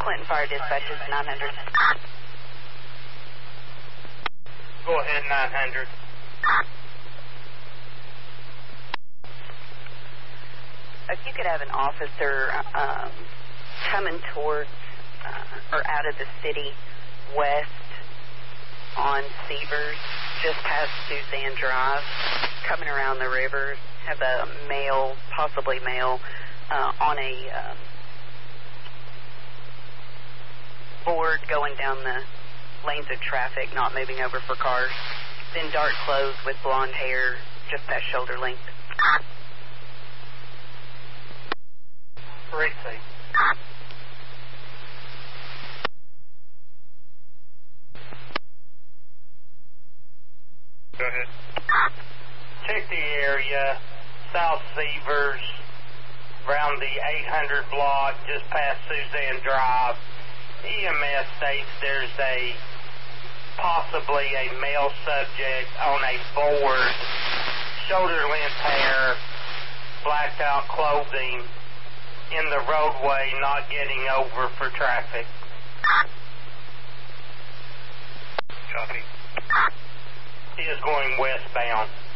Clinton Fire Dispatch is 900. Go ahead, 900. If you could have an officer coming towards or out of the city west on Severs, just past Suzanne Drive, coming around the river, have a male, possibly male, on a board going down the lanes of traffic, not moving over for cars. Then dark clothes with blonde hair, just past shoulder length. Receive. Go ahead. Check the area, South Severs, around the 800 block, just past Suzanne Drive. EMS states there's possibly a male subject on a board, shoulder length hair, blacked out clothing, in the roadway, not getting over for traffic. Copy. He is going westbound.